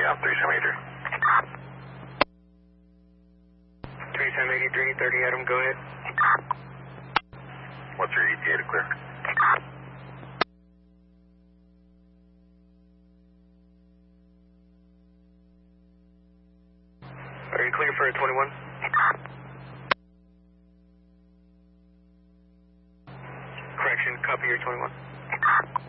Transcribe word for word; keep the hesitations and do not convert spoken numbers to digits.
down three seven eight three. three seven eight three, thirty Adam, go ahead. What's your E T A to clear? Are you clear for a twenty-one? Correction, copy your twenty-one.